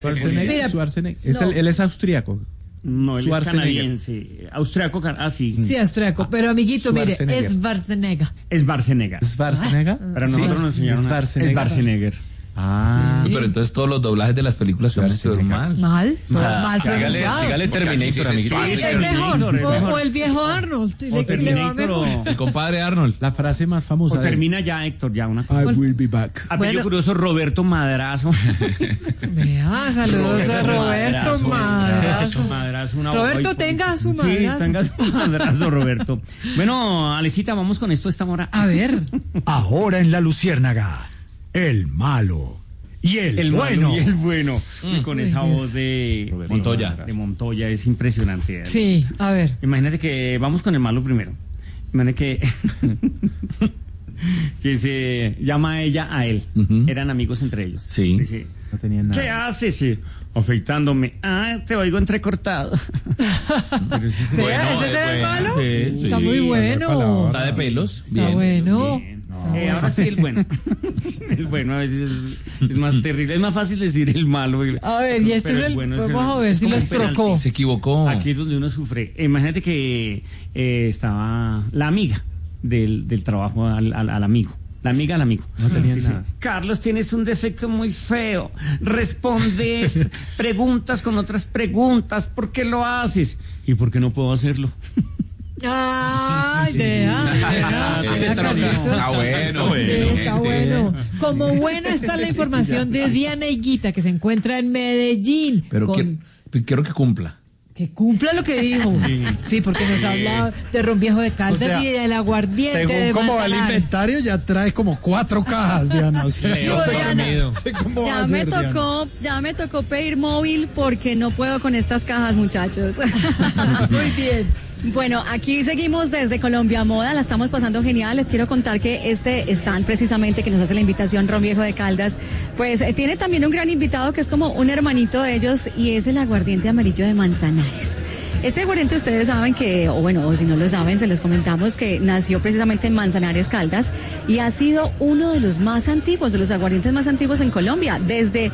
Schwarzenegger. Él es austríaco. No, él es canadiense. Austriaco, sí. Sí, austriaco. Pero, amiguito, mire, es Schwarzenegger. Es Schwarzenegger. ¿Schwarzenegger? Pero nosotros nos enseñaron es Schwarzenegger. Ah, sí. Pero entonces todos los doblajes de las películas son mal. Mal pronunciados. Dígale Terminator, amiguito. Sí, es mejor. O el viejo Arnold. O Terminator. El compadre Arnold. La frase más famosa. O termina ya, Héctor, ya una cosa. I will be back. Apellido curioso, Roberto Madrazo. Vea, saludos a Roberto Madrazo. Roberto, tenga su madrazo. Sí, tenga su madrazo, Roberto. Bueno, Alecita, vamos con esto esta hora. A ver. Ahora en La Luciérnaga. El malo y el bueno. Malo y el bueno. Y con esa voz de Montoya. De Montoya es impresionante. Sí, a ver. Imagínate que vamos con el malo primero. Imagínate que se llama ella a él. Eran amigos entre ellos. Sí. Dice, no tenían nada. ¿Qué haces? Sí, afeitándome. Te oigo entrecortado. Bueno, ¿ese es el malo? Sí, está muy bueno. Está de pelos. Está bueno. Bien. Ahora sí el bueno. El bueno a veces es más terrible. Es más fácil decir el malo. A ver, y este es el bueno. Vamos a ver si los trocó. Se equivocó. Aquí es donde uno sufre. Imagínate que estaba la amiga del trabajo al amigo. La amiga al amigo. No tenía nada. Carlos, tienes un defecto muy feo. Respondes preguntas con otras preguntas. ¿Por qué lo haces? ¿Y por qué no puedo hacerlo? Ay, Ese está bueno. Está bueno. Como buena está la información de Diana Higuita, que se encuentra en Medellín. Pero quiero que cumpla. Que cumpla lo que dijo. Sí, porque nos habla de ron viejo de Caldas y del aguardiente. Según cómo va el inventario, ya trae como 4 cajas, Diana. O sea, ya me tocó pedir móvil porque no puedo con estas cajas, muchachos. Muy bien. Bueno, aquí seguimos desde Colombia Moda, la estamos pasando genial. Les quiero contar que este stand precisamente que nos hace la invitación Ron Viejo de Caldas, pues tiene también un gran invitado que es como un hermanito de ellos y es el aguardiente amarillo de Manzanares. Este aguardiente ustedes saben que, o si no lo saben, se les comentamos que nació precisamente en Manzanares, Caldas, y ha sido uno de los más antiguos, de los aguardientes más antiguos en Colombia, desde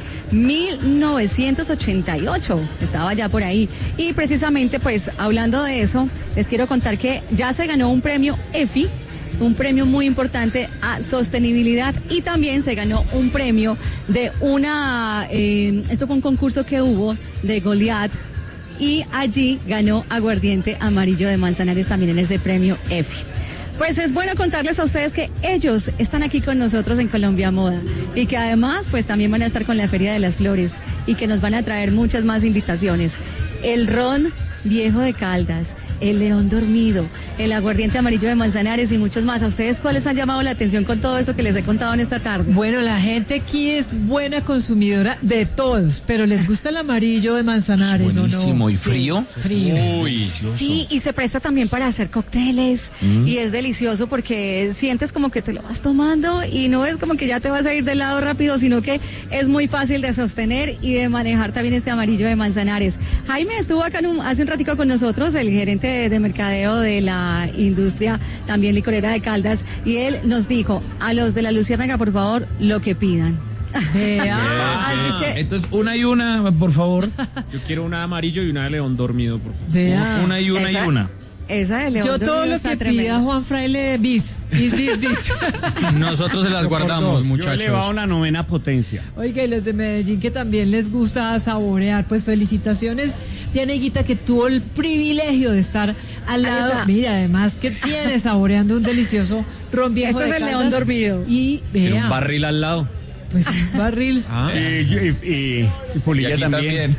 1988, estaba ya por ahí. Y precisamente, pues, hablando de eso, les quiero contar que ya se ganó un premio EFI, un premio muy importante a sostenibilidad, y también se ganó un premio de esto fue un concurso que hubo de Goliat, y allí ganó aguardiente amarillo de Manzanares también en ese premio EFI. Pues es bueno contarles a ustedes que ellos están aquí con nosotros en Colombia Moda y que además pues también van a estar con la Feria de las Flores y que nos van a traer muchas más invitaciones. El ron viejo de Caldas, el león dormido, el aguardiente amarillo de Manzanares y muchos más. ¿A ustedes cuáles han llamado la atención con todo esto que les he contado en esta tarde? Bueno, la gente aquí es buena consumidora de todos, pero les gusta el amarillo de Manzanares, buenísimo, ¿o no? ¿y frío? Sí, frío. Uy, sí, y se presta también para hacer cócteles y es delicioso porque sientes como que te lo vas tomando y no es como que ya te vas a ir del lado rápido, sino que es muy fácil de sostener y de manejar también este amarillo de Manzanares. Jaime estuvo acá hace un ratico con nosotros, el gerente de mercadeo de la industria también licorera de Caldas, y él nos dijo, a los de la Luciérnaga, por favor, lo que pidan. Así que... Entonces, una, por favor. Yo quiero una de amarillo y una de león dormido, por favor. Una y una. Esa de león yo todo lo que pida Juan Fraile bis. Nosotros se las guardamos, muchachos. Yo he elevado la 9ª potencia. Oiga, y los de Medellín que también les gusta saborear, pues felicitaciones. Diana Higuita, que tuvo el privilegio de estar al lado. Mira, además que tiene saboreando un delicioso ron viejo. Este es el león dormido. Y vea, un barril al lado. Pues un barril. Y Polilla también.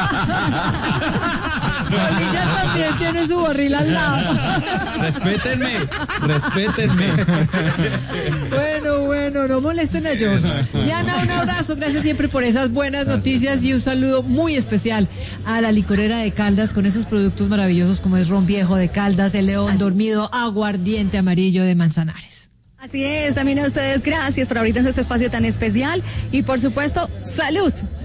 Polilla también tiene su barril al lado. Respétenme. Bueno, no molesten a George. Diana, un abrazo, gracias siempre por esas buenas noticias y un saludo muy especial a la licorera de Caldas con esos productos maravillosos como es ron viejo de Caldas, el león dormido, aguardiente amarillo de Manzanares. Así es, también a ustedes gracias por abrirnos este espacio tan especial y por supuesto, salud.